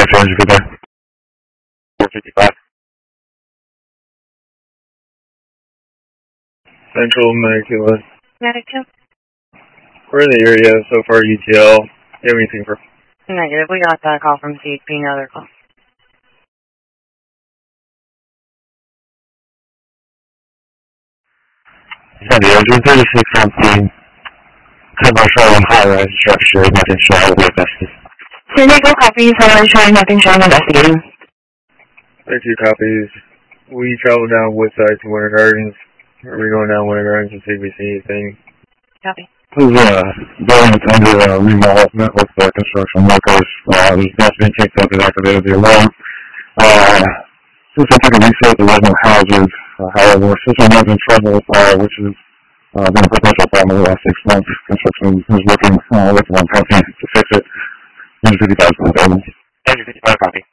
Roger, you good there? 455. Central Mediculus. Medical? We're in the area so far, UTL. Do you have anything for? Negative. We got that call from CHP. No other call. Yeah, the 36 something. Commercial and high-rise structure, nothing showing with investigation. San Diego copies, high-rise showing, nothing showing, investigating. 32 copies. We travel down Woodside to Winter Gardens. Are we going down Winter Gardens to see if we see anything? Copy. This is building that's under remodel with construction workers. There's definitely kicked up and activated the alarm. Since I took a reset, there was no hazard. However, system was in trouble, which has been a potential problem over the last 6 months. Construction is working with one company to fix it. 155 is the building. 155 copy.